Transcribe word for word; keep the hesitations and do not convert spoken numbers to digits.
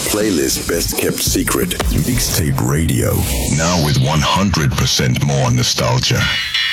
playlist best kept secret. Mixtape Radio. Now with one hundred percent more nostalgia.